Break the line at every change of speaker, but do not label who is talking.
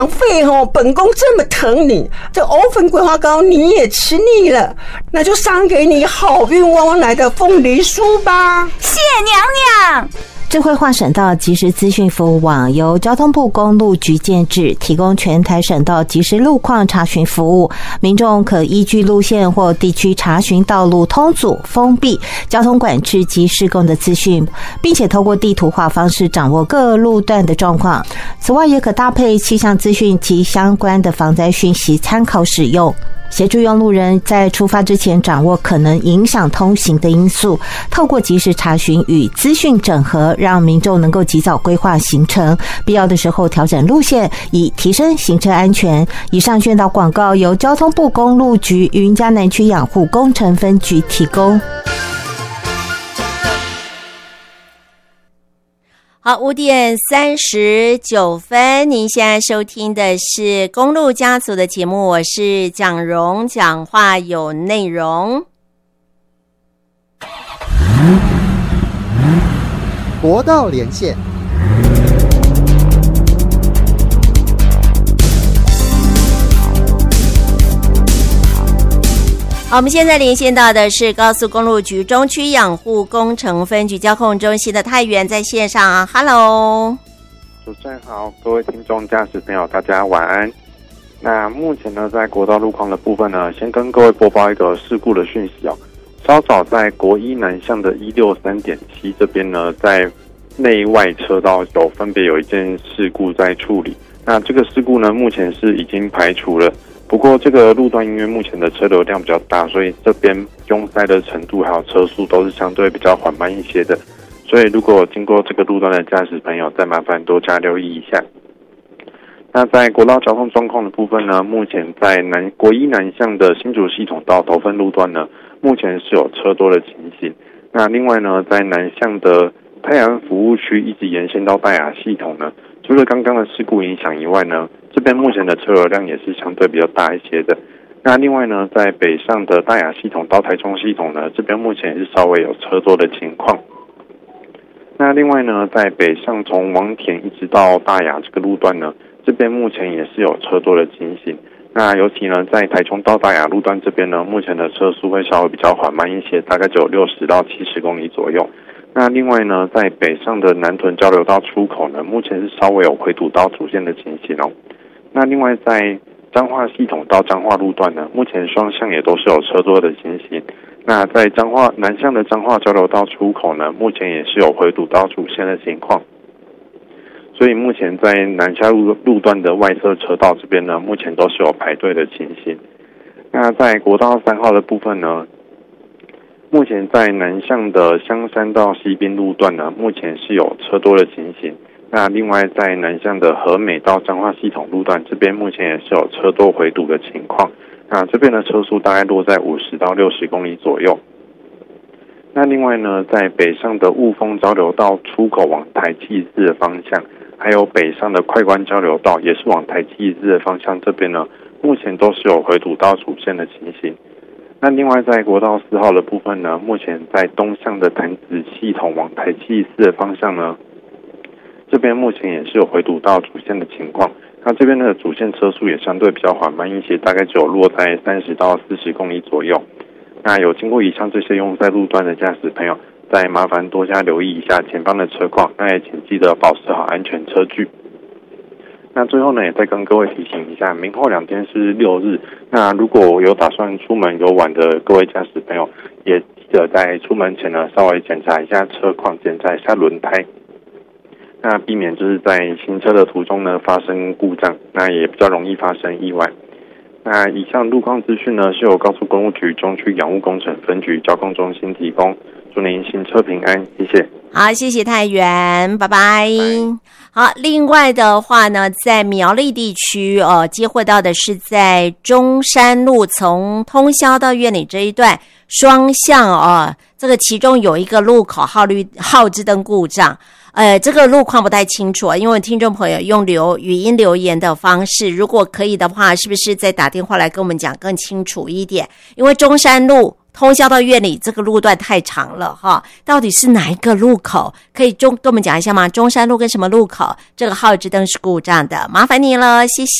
费本宫这么疼你，这欧粉桂花糕你也吃腻了，那就赏给你好运旺旺来的凤梨酥吧。
谢娘娘。
智慧化省道即时资讯服务网由交通部公路局建制，提供全台省道即时路况查询服务。民众可依据路线或地区查询道路通阻、封闭、交通管制及施工的资讯，并且透过地图化方式掌握各路段的状况。此外，也可搭配气象资讯及相关的防灾讯息参考使用，协助用路人在出发之前掌握可能影响通行的因素，透过即时查询与资讯整合，让民众能够及早规划行程，必要的时候调整路线，以提升行车安全。以上宣导广告由交通部公路局云嘉南区养护工程分局提供。
好，5点39分，您现在收听的是公路家族的节目，我是蒋蓉，讲话有内容。
国道连线，
好，我们现在连线到的是高速公路局中区养护工程分局交控中心的太原，在线上 ，Hello，
主持人好，各位听众驾驶朋友，大家晚安。那目前呢，在国道路况的部分呢，先跟各位播报一个事故的讯息哦。稍早在国一南向的163.7这边呢，在内外车道分别有一件事故在处理。那这个事故呢，目前是已经排除了。不过这个路段因为目前的车流量比较大，所以这边拥塞的程度还有车速都是相对比较缓慢一些的。所以如果经过这个路段的驾驶朋友，再麻烦多加留意一下。那在国道交通状况的部分呢，目前在国一南向的新竹系统到头份路段呢，目前是有车多的情形。那另外呢，在南向的泰安服务区一直延伸到大雅系统呢，除了刚刚的事故影响以外呢，这边目前的车流量也是相对比较大一些的。那另外呢，在北上的大雅系统到台中系统呢，这边目前也是稍微有车多的情况。那另外呢，在北上从王田一直到大雅这个路段呢，这边目前也是有车多的情形。那尤其呢，在台中到大雅路段这边呢，目前的车速会稍微比较缓慢一些，大概只有60到70公里左右。那另外呢，在北上的南屯交流道出口呢，目前是稍微有回堵到主线的情形哦。那另外在彰化系统到彰化路段呢，目前双向也都是有车多的情形。那在南向的彰化交流道出口呢，目前也是有回堵到主线的情况。所以目前在南下路段的外侧车道这边呢，目前都是有排队的情形。那在国道3号的部分呢，目前在南向的香山到西滨路段呢，目前是有车多的情形。那另外在南向的和美到彰化系统路段这边，目前也是有车多回堵的情况。那这边的车速大概落在50到60公里左右。那另外呢，在北上的雾峰交流道出口往台七14的方向，还有北上的快关交流道也是往台七14的方向，这边呢，目前都是有回堵到主线的情形。那另外在国道4号的部分呢，目前在东向的潭子系统往台七14的方向呢，这边目前也是有回堵到主线的情况。那这边的主线车速也相对比较缓慢一些，大概只有落在30到40公里左右。那有经过以上这些拥塞路段的驾驶朋友，再麻烦多加留意一下前方的车况，那也请记得保持好安全车距。那最后呢，也再跟各位提醒一下，明后2天是6日，那如果有打算出门游玩的各位驾驶朋友，也记得在出门前呢，稍微检查一下车况，检查一下轮胎，那避免就是在行车的途中呢发生故障，那也比较容易发生意外。那以上路况资讯呢，是由高速公路局中区养护工程分局交控中心提供，祝您行车平安，谢谢。
好，谢谢太原，拜拜。好，另外的话呢，在苗栗地区接获到的是在中山路从通霄到苑里这一段双向这个其中有一个路口号志灯故障。这个路况不太清楚，因为听众朋友用语音留言的方式，如果可以的话，是不是再打电话来跟我们讲更清楚一点？因为中山路通霄到苑里这个路段太长了哈，到底是哪一个路口？可以跟我们讲一下吗？中山路跟什么路口？这个号志灯是故障的，麻烦你了，谢谢。